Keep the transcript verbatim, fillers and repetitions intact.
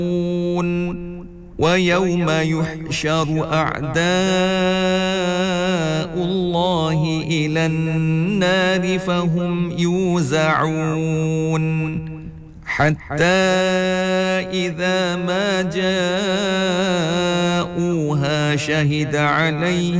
ويوم يحشر أعداء الله إلى النار فهم يوزعون حتى إذا ما جاءوها شهد عليهم